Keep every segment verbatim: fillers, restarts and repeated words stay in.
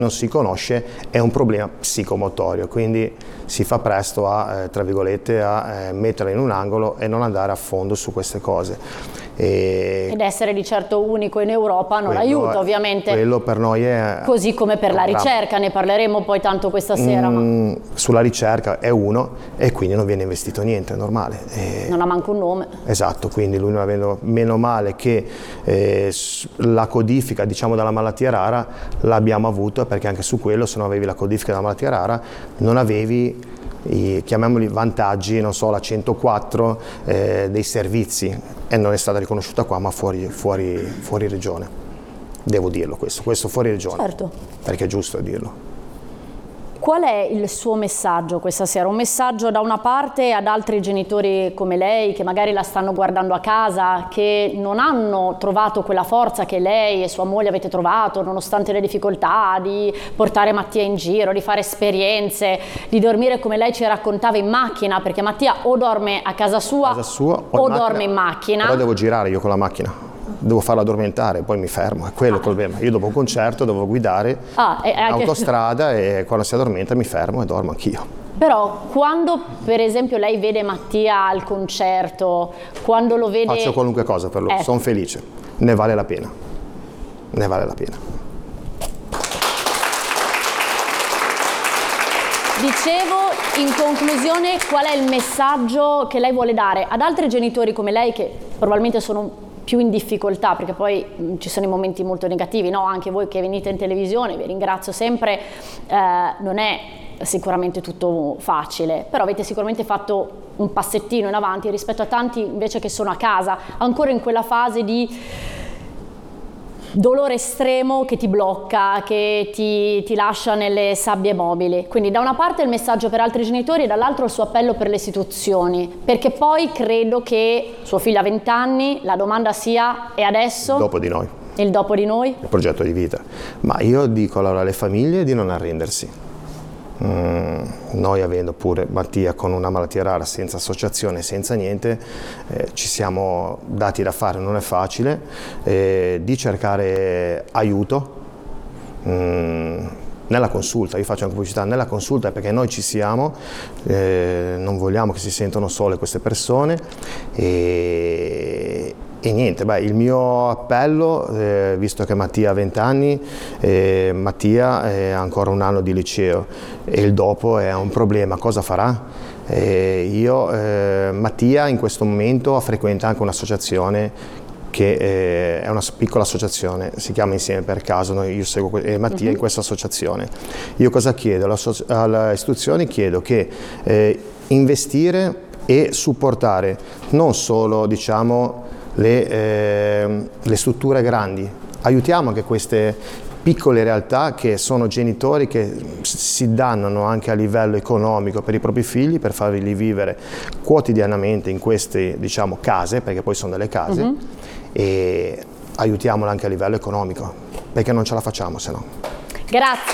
non si conosce, è un problema psicomotorio, quindi si fa presto a, eh, tra virgolette, a eh, metterla in un angolo e non andare a fondo su queste cose. E Ed essere di certo unico in Europa non aiuta, è, ovviamente. Quello per noi è... Così come per la ricerca, ne parleremo poi tanto questa sera. Mm, ma... Sulla ricerca è uno e quindi non viene investito niente, è normale. E... non ha manco un nome. Esatto, quindi lui non avendo, meno male che eh, la codifica, diciamo, della malattia rara l'abbiamo avuto, perché anche su quello, se non avevi la codifica della malattia rara, non avevi i, chiamiamoli vantaggi, non so, la centoquattro eh, dei servizi, e non è stata riconosciuta qua, ma fuori, fuori, fuori regione. Devo dirlo questo, questo fuori regione. Certo. Perché è giusto dirlo. Qual è il suo messaggio questa sera? Un messaggio da una parte ad altri genitori come lei, che magari la stanno guardando a casa, che non hanno trovato quella forza che lei e sua moglie avete trovato, nonostante le difficoltà di portare Mattia in giro, di fare esperienze, di dormire come lei ci raccontava in macchina, perché Mattia o dorme a casa sua, casa sua o, o in dorme in macchina. Però devo girare io con la macchina. Devo farlo addormentare, poi mi fermo, è quello il problema. Io dopo un concerto devo guidare ah, e anche... autostrada e quando si addormenta mi fermo e dormo anch'io. Però quando per esempio lei vede Mattia al concerto, quando lo vede... Faccio qualunque cosa per lui, eh. sono felice, ne vale la pena, ne vale la pena. Dicevo, in conclusione, qual è il messaggio che lei vuole dare ad altri genitori come lei che probabilmente sono più in difficoltà, perché poi mh, ci sono i momenti molto negativi, no? Anche voi che venite in televisione, vi ringrazio sempre, eh, non è sicuramente tutto facile, però avete sicuramente fatto un passettino in avanti rispetto a tanti invece che sono a casa, ancora in quella fase di dolore estremo che ti blocca, che ti, ti lascia nelle sabbie mobili. Quindi da una parte il messaggio per altri genitori e dall'altro il suo appello per le istituzioni, perché poi credo che suo figlio ha venti anni, la domanda sia: e adesso? Dopo di noi. Il dopo di noi? Il progetto di vita. Ma io dico allora alle famiglie di non arrendersi. Mm, noi avendo pure Mattia con una malattia rara, senza associazione, senza niente, eh, ci siamo dati da fare, non è facile, eh, di cercare aiuto mm, nella consulta. Io faccio anche pubblicità nella consulta perché noi ci siamo, eh, non vogliamo che si sentano sole queste persone e E niente, beh, il mio appello, eh, visto che Mattia ha venti anni, eh, Mattia ha ancora un anno di liceo e il dopo è un problema, cosa farà? Eh, io, eh, Mattia in questo momento frequenta anche un'associazione che eh, è una piccola associazione, si chiama Insieme per Caso, noi, io seguo eh, Mattia uh-huh. in questa associazione. Io cosa chiedo? Alle istituzioni chiedo che eh, investire e supportare non solo, diciamo, Le, eh, le strutture grandi, aiutiamo anche queste piccole realtà che sono genitori che si dannano anche a livello economico per i propri figli, per farli vivere quotidianamente in queste, diciamo, case, perché poi sono delle case, uh-huh. e aiutiamole anche a livello economico, perché non ce la facciamo se no. Grazie.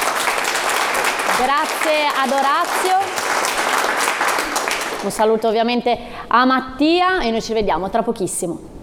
Grazie ad Orazio. Un saluto ovviamente a Mattia e noi ci vediamo tra pochissimo.